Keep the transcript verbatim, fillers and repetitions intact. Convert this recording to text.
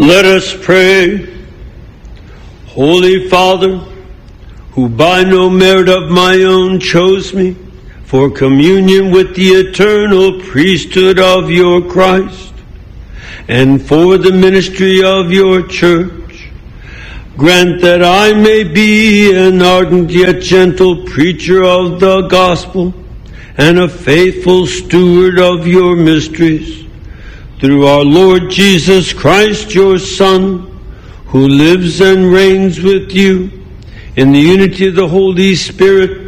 Let us pray. Holy Father, who by no merit of my own chose me for communion with the eternal priesthood of your Christ, and for the ministry of your church, grant that I may be an ardent yet gentle preacher of the gospel and a faithful steward of your mysteries, through our Lord Jesus Christ, your Son, who lives and reigns with you in the unity of the Holy Spirit,